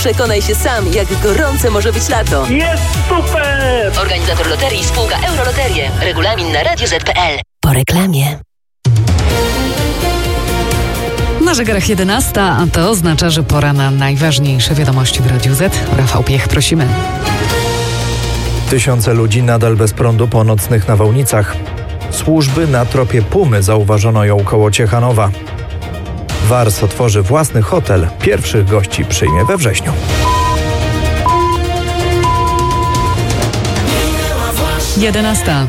Przekonaj się sam, jak gorące może być lato. Jest super! Organizator loterii spółka Euroloterie. Regulamin na radioz.pl. Po reklamie. Na zegarach 11, a to oznacza, że pora na najważniejsze wiadomości w Radiu Z. Rafał Piech, prosimy. Tysiące ludzi nadal bez prądu po nocnych nawałnicach. Służby na tropie Pumy zauważono ją koło Ciechanowa. Wars otworzy własny hotel. Pierwszych gości przyjmie we wrześniu. Jedenasta.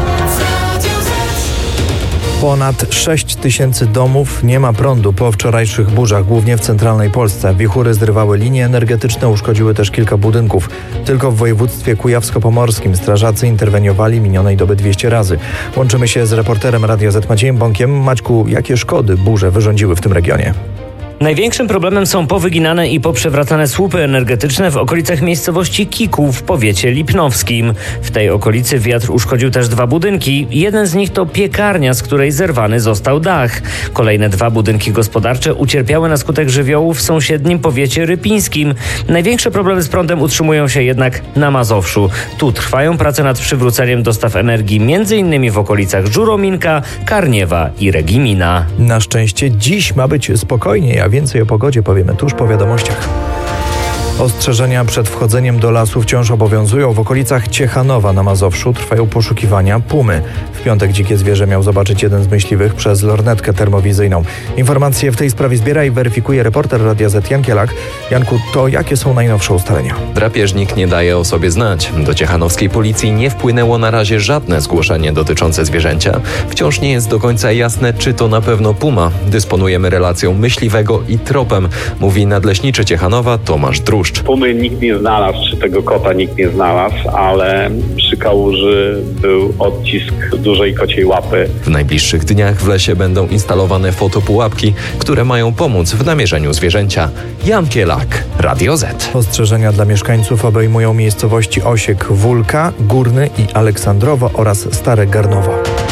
Ponad 6 tysięcy domów nie ma prądu po wczorajszych burzach, głównie w centralnej Polsce. Wichury zrywały linie energetyczne, uszkodziły też kilka budynków. Tylko w województwie kujawsko-pomorskim strażacy interweniowali minionej doby 200 razy. Łączymy się z reporterem Radia Z Maciejem Bąkiem. Maćku, jakie szkody burze wyrządziły w tym regionie? Największym problemem są powyginane i poprzewracane słupy energetyczne w okolicach miejscowości Kiku w powiecie lipnowskim. W tej okolicy wiatr uszkodził też 2 budynki. Jeden z nich to piekarnia, z której zerwany został dach. Kolejne 2 budynki gospodarcze ucierpiały na skutek żywiołu w sąsiednim powiecie rypińskim. Największe problemy z prądem utrzymują się jednak na Mazowszu. Tu trwają prace nad przywróceniem dostaw energii m.in. w okolicach Żurominka, Karniewa i Regimina. Na szczęście dziś ma być spokojniej, a więcej o pogodzie powiemy tuż po wiadomościach. Ostrzeżenia przed wchodzeniem do lasu wciąż obowiązują. W okolicach Ciechanowa na Mazowszu trwają poszukiwania pumy. W piątek dzikie zwierzę miał zobaczyć jeden z myśliwych przez lornetkę termowizyjną. Informacje w tej sprawie zbiera i weryfikuje reporter Radia Z Jan Kielak. Janku, to jakie są najnowsze ustalenia? Drapieżnik nie daje o sobie znać. Do ciechanowskiej policji nie wpłynęło na razie żadne zgłoszenie dotyczące zwierzęcia. Wciąż nie jest do końca jasne, czy to na pewno puma. Dysponujemy relacją myśliwego i tropem, mówi nadleśniczy Ciechanowa Tomasz Druszcz. Pumy nikt nie znalazł, czy tego kota nikt nie znalazł, ale przy kałuży był odcisk dużej kociej łapy. W najbliższych dniach w lesie będą instalowane fotopułapki, które mają pomóc w namierzeniu zwierzęcia. Jan Kielak, Radio Z. Ostrzeżenia dla mieszkańców obejmują miejscowości Osiek, Wólka, Górny i Aleksandrowo oraz Stare Garnowo.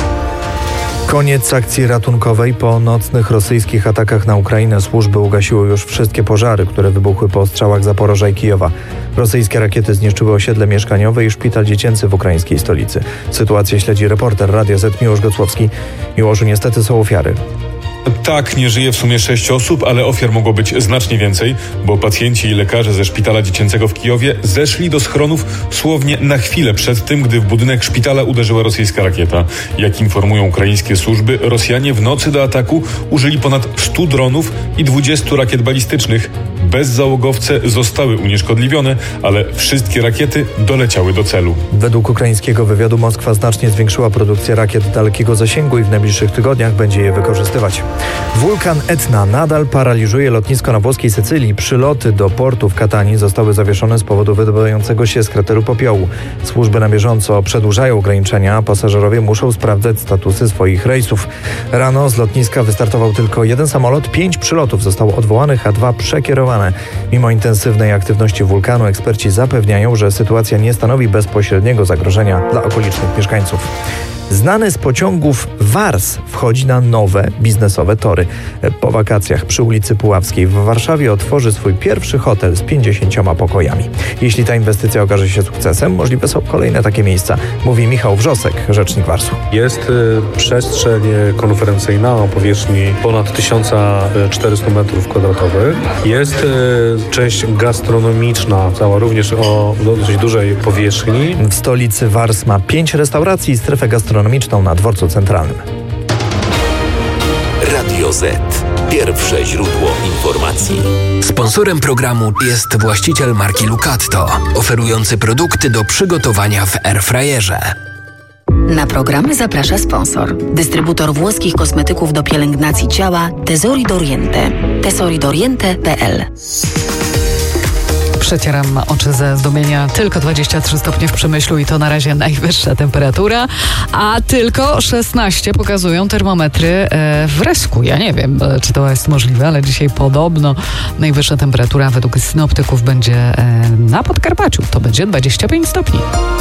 Koniec akcji ratunkowej. Po nocnych rosyjskich atakach na Ukrainę służby ugasiły już wszystkie pożary, które wybuchły po ostrzałach Zaporoża i Kijowa. Rosyjskie rakiety zniszczyły osiedle mieszkaniowe i szpital dziecięcy w ukraińskiej stolicy. Sytuację śledzi reporter Radia Z Miłosz Gocłowski. Miłoszu, niestety są ofiary. Tak, nie żyje w sumie 6 osób, ale ofiar mogło być znacznie więcej, bo pacjenci i lekarze ze szpitala dziecięcego w Kijowie zeszli do schronów dosłownie na chwilę przed tym, gdy w budynek szpitala uderzyła rosyjska rakieta. Jak informują ukraińskie służby, Rosjanie w nocy do ataku użyli ponad 100 dronów i 20 rakiet balistycznych. Bezzałogowce zostały unieszkodliwione, ale wszystkie rakiety doleciały do celu. Według ukraińskiego wywiadu Moskwa znacznie zwiększyła produkcję rakiet dalekiego zasięgu i w najbliższych tygodniach będzie je wykorzystywać. Wulkan Etna nadal paraliżuje lotnisko na włoskiej Sycylii. Przyloty do portu w Katanii zostały zawieszone z powodu wydobywającego się z krateru popiołu. Służby na bieżąco przedłużają ograniczenia, a pasażerowie muszą sprawdzać statusy swoich rejsów. Rano z lotniska wystartował tylko jeden samolot, 5 przylotów zostało odwołanych, a 2 przekierowane. Mimo intensywnej aktywności wulkanu eksperci zapewniają, że sytuacja nie stanowi bezpośredniego zagrożenia dla okolicznych mieszkańców. Znany z pociągów Wars wchodzi na nowe biznesowe tory. Po wakacjach przy ulicy Puławskiej w Warszawie otworzy swój pierwszy hotel z 50 pokojami. Jeśli ta inwestycja okaże się sukcesem, możliwe są kolejne takie miejsca, mówi Michał Wrzosek, rzecznik Warsu. Jest przestrzeń konferencyjna o powierzchni ponad 1400 m2. Jest część gastronomiczna, cała również o dosyć dużej powierzchni. W stolicy Wars ma 5 restauracji i strefę gastronomiczną na dworcu centralnym. Radio Z. Pierwsze źródło informacji. Sponsorem programu jest właściciel marki Lucatto, oferujący produkty do przygotowania w airfryerze. Na program zaprasza sponsor. Dystrybutor włoskich kosmetyków do pielęgnacji ciała Tesori d'Oriente. tesoridoriente.pl. Przecieram oczy ze zdumienia. Tylko 23 stopnie w Przemyślu i to na razie najwyższa temperatura, a tylko 16 pokazują termometry w Resku. Ja nie wiem, czy to jest możliwe, ale dzisiaj podobno najwyższa temperatura według synoptyków będzie na Podkarpaciu. To będzie 25 stopni.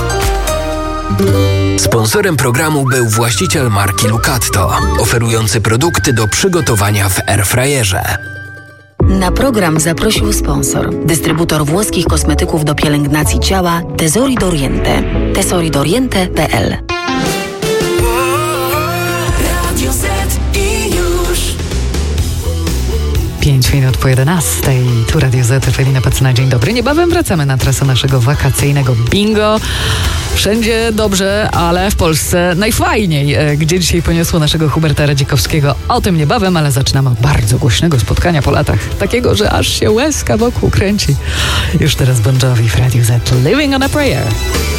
Sponsorem programu był właściciel marki Lucatto, oferujący produkty do przygotowania w airfryerze. Na program zaprosił sponsor. Dystrybutor włoskich kosmetyków do pielęgnacji ciała Tesori d'Oriente. tesoridoriente.pl 5 minut po 11. Tu Radio Z, Ewelina Pacyna, dzień dobry. Niebawem wracamy na trasę naszego wakacyjnego bingo. Wszędzie dobrze, ale w Polsce najfajniej. Gdzie dzisiaj poniosło naszego Huberta Radzikowskiego? O tym niebawem, ale zaczynamy od bardzo głośnego spotkania po latach. Takiego, że aż się łezka wokół kręci. Już teraz Bon Jovi w Radio Z. Living on a Prayer.